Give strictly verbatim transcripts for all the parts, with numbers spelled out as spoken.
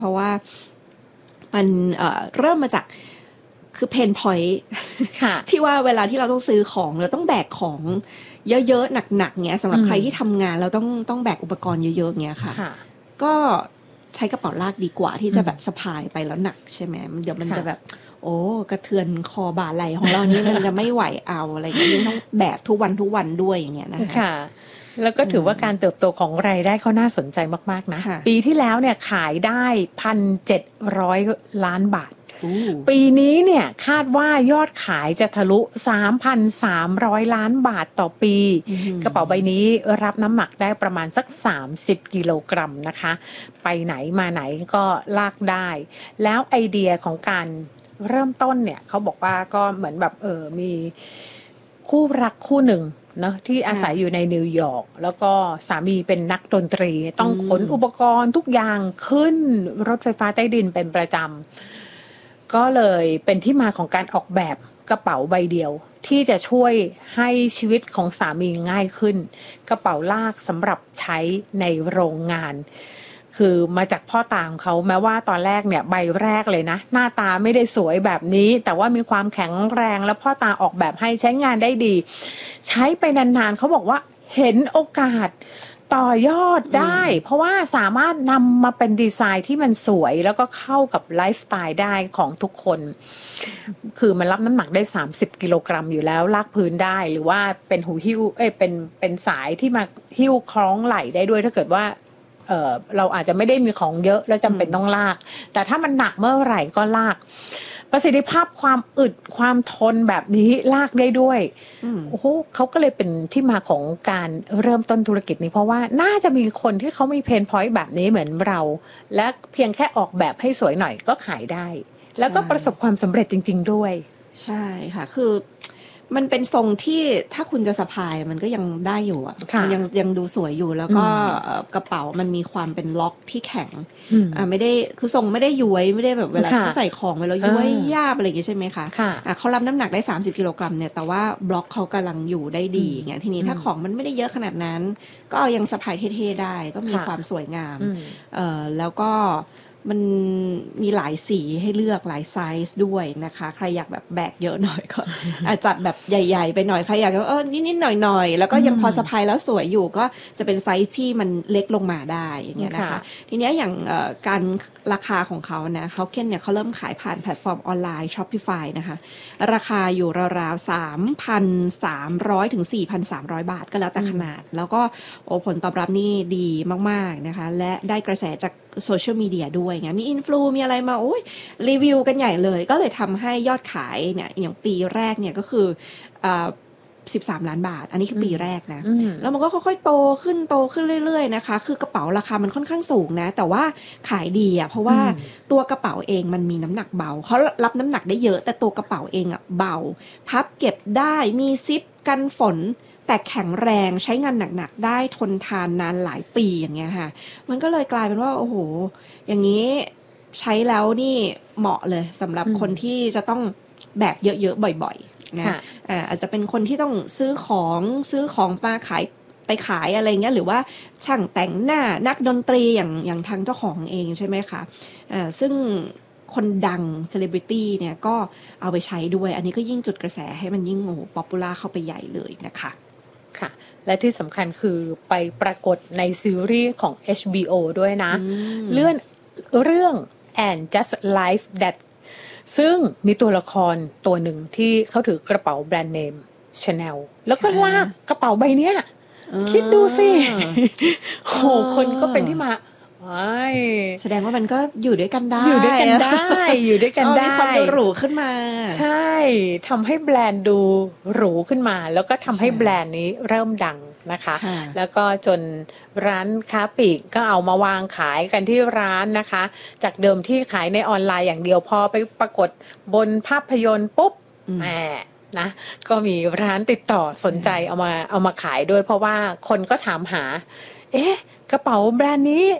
เพราะว่ามันเอ่อเริ่มมาจากคือเพนพอยท์ที่ว่าเวลาที่เราต้องซื้อของเราต้องแบกของเยอะๆหนักๆเงี้ยสำหรับใครที่ทำงานเราต้องต้องแบกอุปกรณ์เยอะๆเงี้ยค่ะก็ใช้กระเป๋าลากดีกว่าที่จะแบบสะพายไปแล้วหนักใช่ไหมเดี๋ยวมันจะแบบโอ้กระเทือนคอบ่าไหล่ของเรานี่มันจะไม่ไหวเอาอะไรเงี้ยยิ่งต้องแบกทุกวันทุกวันด้วยอย่างเงี้ยนะคะแล้วก็ถือว่าการเติบโตของรายได้เขาน่าสนใจมากๆนะปีที่แล้วเนี่ยขายได้ หนึ่งพันเจ็ดร้อย ล้านบาทปีนี้เนี่ยคาดว่ายอดขายจะทะลุ สามพันสามร้อย ล้านบาทต่อปีกระเป๋าใบนี้รับน้ำหนักได้ประมาณสักสามสิบกิโลกรัมนะคะไปไหนมาไหนก็ลากได้แล้วไอเดียของการเริ่มต้นเนี่ยเขาบอกว่าก็เหมือนแบบเออมีคู่รักคู่หนึ่งเนาะที่อาศัยอยู่ในนิวยอร์กแล้วก็สามีเป็นนักดนตรีต้องขนอุปกรณ์ทุกอย่างขึ้นรถไฟฟ้าใต้ดินเป็นประจำก็เลยเป็นที่มาของการออกแบบกระเป๋าใบเดียวที่จะช่วยให้ชีวิตของสามีง่ายขึ้นกระเป๋าลากสำหรับใช้ในโรงงานคือมาจากพ่อตาของเขาแม้ว่าตอนแรกเนี่ยใบแรกเลยนะหน้าตาไม่ได้สวยแบบนี้แต่ว่ามีความแข็งแรงแล้วพ่อตาออกแบบให้ใช้งานได้ดีใช้ไปนานๆเขาบอกว่าเห็นโอกาสต่อยอดได้เพราะว่าสามารถนำมาเป็นดีไซน์ที่มันสวยแล้วก็เข้ากับไลฟ์สไตล์ได้ของทุกคนคือมันรับน้ำหนักได้สามสิบกิโลกรัมอยู่แล้วลากพื้นได้หรือว่าเป็นหูหิ้วเอ้ยเป็นเป็นสายที่มาหิ้วคล้องไหล่ได้ด้วยถ้าเกิดว่าเอ่อเราอาจจะไม่ได้มีของเยอะแล้วจำเป็นต้องลากแต่ถ้ามันหนักเมื่อไหร่ก็ลากประสิทธิภาพความอึดความทนแบบนี้ลากได้ด้วยโอ้โหเขาก็เลยเป็นที่มาของการเริ่มต้นธุรกิจนี้เพราะว่าน่าจะมีคนที่เขามีเพนพอยต์แบบนี้เหมือนเราและเพียงแค่ออกแบบให้สวยหน่อยก็ขายได้แล้วก็ประสบความสำเร็จจริงๆด้วยใช่ค่ะคือมันเป็นทรงที่ถ้าคุณจะสะพายมันก็ยังได้อยู่อ่ะมันยังยังดูสวยอยู่แล้วก็กระเป๋ามันมีความเป็นล็อกที่แข็งอ่าไม่ได้คือทรงไม่ได้ย้วยไม่ได้แบบเวลาที่ใส่ของไปแล้วย้วยยาบอะไรอย่างงี้ใช่ไหมคะอ่าเขารับน้ำหนักได้สามสิบกิโลกรัมเนี่ยแต่ว่าบล็อกเขากำลังอยู่ได้ดีอย่างเงี้ยทีนี้ถ้าของมันไม่ได้เยอะขนาดนั้นก็ยังสะพายเท่ๆได้ก็มีความสวยงามเอ่อแล้วก็มันมีหลายสีให้เลือกหลายไซส์ด้วยนะคะใครอยากแบบแบกเยอะหน่อยก็อาจจัดแบบใหญ่ๆไปหน่อยใครอยากเออนิดๆหน่อยๆแล้วก็ยังพอสะพายแล้วสวยอยู่ก็จะเป็นไซส์ที่มันเล็กลงมาได้อย่างเงี้ยนะคะทีนี้อย่างการราคาของเขานะเขาเคนเนี่ยเขาเริ่มขายผ่านแพลตฟอร์มออนไลน์ Shopify นะคะราคาอยู่ราวๆ สามพันสามร้อย ถึง สี่พันสามร้อย บาทก็แล้วแต่ขนาดแล้วก็โอ้ผลตอบรับนี่ดีมากๆนะคะและได้กระแสจากโซเชียลมีเดียด้วยไงมีอินฟลูมีอะไรมาโอ้ยรีวิวกันใหญ่เลยก็เลยทำให้ยอดขายเนี่ยอย่างปีแรกเนี่ยก็คืออ่าสิบสามล้านบาทอันนี้คือปีแรกนะแล้วมันก็ค่อยๆโตขึ้นโตขึ้นเรื่อยๆนะคะคือกระเป๋าราคามันค่อนข้างสูงนะแต่ว่าขายดีอ่ะเพราะว่าตัวกระเป๋าเองมันมีน้ำหนักเบาเขารับน้ำหนักได้เยอะแต่ตัวกระเป๋าเองอ่ะเบาพับเก็บได้มีซิปกันฝนแต่แข็งแรงใช้งานหนักๆได้ทนทานนานหลายปีอย่างเงี้ยค่ะมันก็เลยกลายเป็นว่าโอ้โหอย่างนี้ใช้แล้วนี่เหมาะเลยสำหรับคนที่จะต้องแบกเยอะๆบ่อยๆนะอาจจะเป็นคนที่ต้องซื้อของซื้อของมาขายไปขายอะไรเงี้ยหรือว่าช่างแต่งหน้านักดนตรีอย่างอย่างทางเจ้าของเองใช่ไหมคะะซึ่งคนดังเซเลบริตี้เนี่ยก็เอาไปใช้ด้วยอันนี้ก็ยิ่งจุดกระแสให้มันยิ่งโอ้ป๊อปปูล่าเข้าไปใหญ่เลยนะคะค่ะและที่สำคัญคือไปปรากฏในซีรีส์ของ เอช บี โอ ด้วยนะเลื่อนเรื่อง And Just Life That ซึ่งมีตัวละครตัวหนึ่งที่เขาถือกระเป๋าแบรนด์เนม Chanel แล้วก็ลากกระเป๋าใบเนี้ยคิดดูสิโหคนก็เป็นที่มาแสดงว่ามันก็อยู่ด้วยกันได้อยู่ด้วยกันได้อยู่ด้วยกันได้มีความดูหรูขึ้นมาใช่ทำให้แบรนด์ดูหรูขึ้นมาแล้วก็ทำให้แบรนด์นี้เริ่มดังนะคะแล้วก็จนร้านค้าปลีกก็เอามาวางขายกันที่ร้านนะคะจากเดิมที่ขายในออนไลน์อย่างเดียวพอไปปรากฏบนภาพยนตร์ปุ๊บแหมนะก็มีร้านติดต่อสนใจเอามาเอามาขายด้วยเพราะว่าคนก็ถามหาเอ๊ะกระเป๋าแบรนด์นี้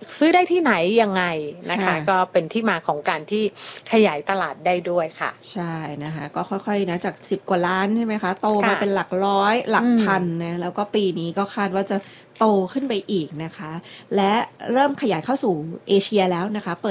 ซื้อได้ที่ไหนยังไงนะคะก็เป็นที่มาของการที่ขยายตลาดได้ด้วยค่ะใช่นะคะก็ค่อยๆนะจากสิบกว่าล้านใช่ไหมคะโตมาเป็นหลักร้อยหลักพันนะแล้วก็ปีนี้ก็คาดว่าจะโตขึ้นไปอีกนะคะและเริ่มขยายเข้าสู่เอเชียแล้วนะคะเปิด